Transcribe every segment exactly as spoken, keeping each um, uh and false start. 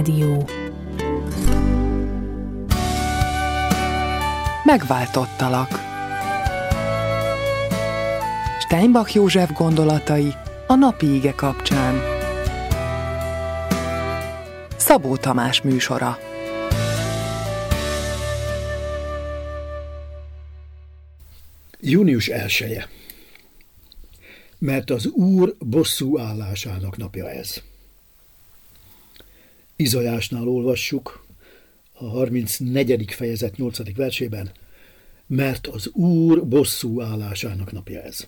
Dió. Megváltottalak. Steinbach József gondolatai a napi ige kapcsán. Szabó Tamás műsora. június elseje. Mert az Úr bosszú állásának napja ez. Izajásnál olvassuk a harmincnegyedik fejezet nyolcadik versében, mert az Úr bosszú állásának napja ez.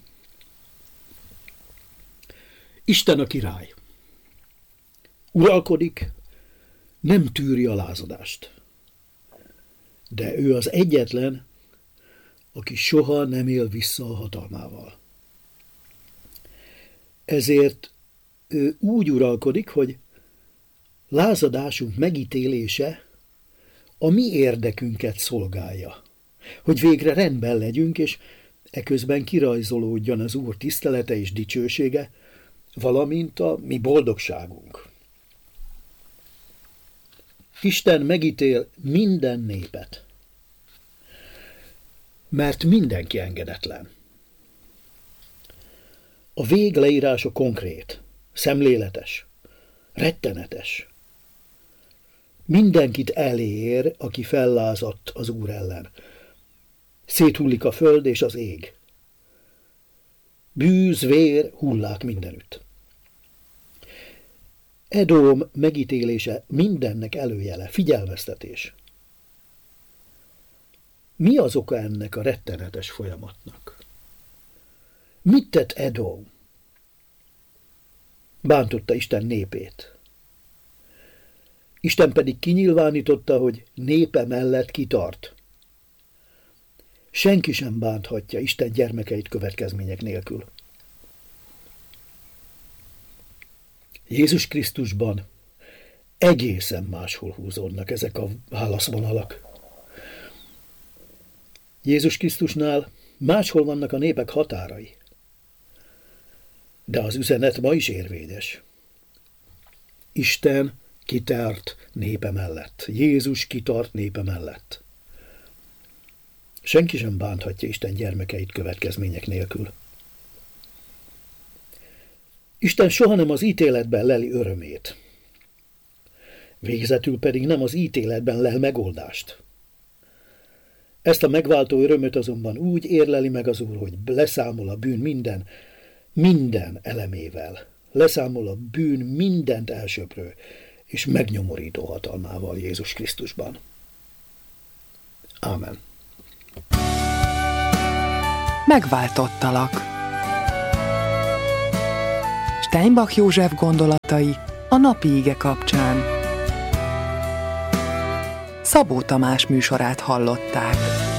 Isten a király. Uralkodik, nem tűri a lázadást. De ő az egyetlen, aki soha nem él vissza a hatalmával. Ezért ő úgy uralkodik, hogy lázadásunk megítélése a mi érdekünket szolgálja, hogy végre rendben legyünk, és eközben kirajzolódjon az Úr tisztelete és dicsősége, valamint a mi boldogságunk. Isten megítél minden népet, mert mindenki engedetlen. A végleírása konkrét, szemléletes, rettenetes. Mindenkit elér, aki fellázadt az Úr ellen. Széthullik a föld és az ég. Bűz, vér, hullák mindenütt. Edóm megítélése mindennek előjele, figyelmeztetés. Mi az oka ennek a rettenetes folyamatnak? Mit tett Edóm? Bántotta Isten népét. Isten pedig kinyilvánította, hogy népe mellett kitart. Senki sem bánthatja Isten gyermekeit következmények nélkül. Jézus Krisztusban egészen máshol húzódnak ezek a válaszvonalak. Jézus Krisztusnál máshol vannak a népek határai. De az üzenet ma is érvényes. Isten kitart népe mellett. Jézus kitart népe mellett. Senki sem bánthatja Isten gyermekeit következmények nélkül. Isten soha nem az ítéletben leli örömét. Végezetül pedig nem az ítéletben lel megoldást. Ezt a megváltó örömöt azonban úgy érleli meg az Úr, hogy leszámol a bűn minden, minden elemével. Leszámol a bűn mindent elsöprő és megnyomorító hatalmával Jézus Krisztusban. Ámen. Megváltottalak. Steinbach József gondolatai a napi ige kapcsán. Szabó Tamás műsorát hallották.